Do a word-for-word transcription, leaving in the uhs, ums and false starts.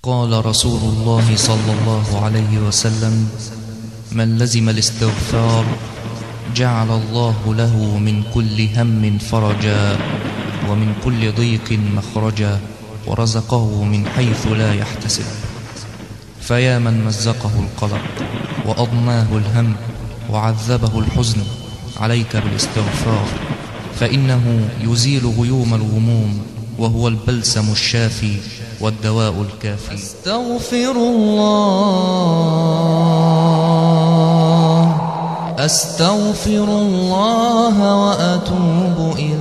قال رسول الله صلى الله عليه وسلم: من لزم الاستغفار جعل الله له من كل هم فرجا ومن كل ضيق مخرجا ورزقه من حيث لا يحتسب. فيا من مزقه القلق وأضناه الهم وعذبه الحزن، عليك بالاستغفار، فإنه يزيل غيوم الغموم، وهو البلسم الشافي والدواء الكافي. أستغفر الله أستغفر الله وأتوب إليه.